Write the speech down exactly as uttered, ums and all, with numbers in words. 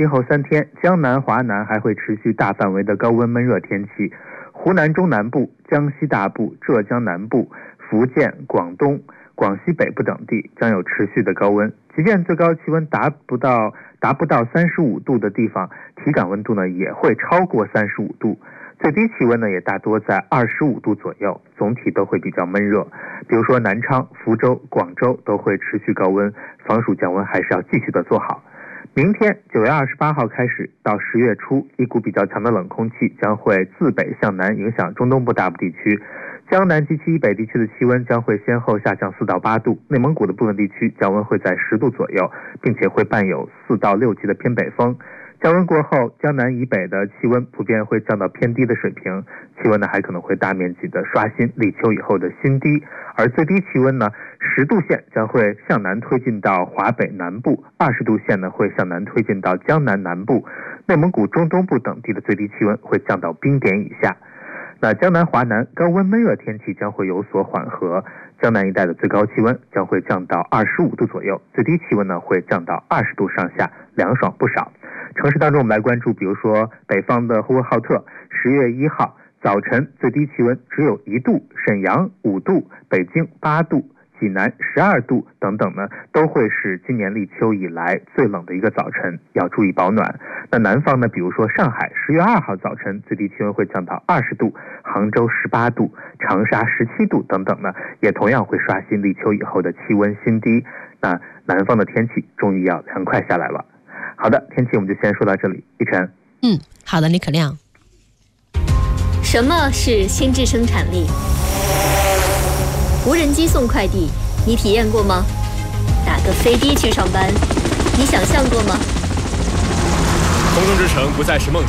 今后三天，江南、华南还会持续大范围的高温闷热天气，湖南中南部、江西大部、浙江南部、福建、广东、广西北部等地将有持续的高温。即便最高气温达不到达不到三十五度的地方，体感温度呢也会超过三十五度。最低气温呢也大多在二十五度左右，总体都会比较闷热。比如说南昌、福州、广州都会持续高温，防暑降温还是要继续的做好。明天九月二十八号开始到十月初，一股比较强的冷空气将会自北向南影响中东部大部地区，江南及其以北地区的气温将会先后下降四到八度，内蒙古的部分地区降温会在十度左右，并且会伴有四到六级的偏北风。降温过后，江南以北的气温普遍会降到偏低的水平，气温呢还可能会大面积的刷新立秋以后的新低，而最低气温呢十度线将会向南推进到华北南部，二十度线呢会向南推进到江南南部，内蒙古中东部等地的最低气温会降到冰点以下。那江南、华南高温闷热天气将会有所缓和，江南一带的最高气温将会降到二十五度左右，最低气温呢会降到二十度上下，凉爽不少。城市当中我们来关注，比如说北方的呼和浩特，十月一号早晨最低气温只有一度，沈阳五度，北京八度，济南十二度等等呢，都会是今年立秋以来最冷的一个早晨，要注意保暖。那南方呢，比如说上海十月二号早晨最低气温会降到二十度，杭州十八度，长沙十七度等等呢，也同样会刷新立秋以后的气温新低。那南方的天气终于要凉快下来了。好的，天气我们就先说到这里。一晨， 嗯，好的，李可亮。 什么是心智生产力？无人机送快递，你体验过吗？打个飞的去上班，你想象过吗？ 空中之城不再是梦想。